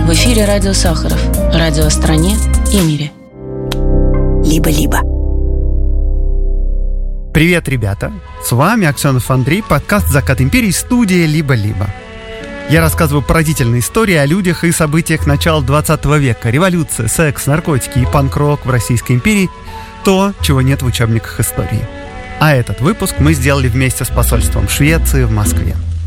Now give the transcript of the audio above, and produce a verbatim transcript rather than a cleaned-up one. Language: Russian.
В эфире радио Сахаров. Радио о стране и мире. Либо-либо. Привет, ребята! С вами Аксенов Андрей, подкаст «Закат империи», студия «Либо-либо». Я рассказываю поразительные истории о людях и событиях начала двадцатого века. Революция, секс, наркотики и панк-рок в Российской империи – то, чего нет в учебниках истории. А этот выпуск мы сделали вместе с посольством Швеции в Москве.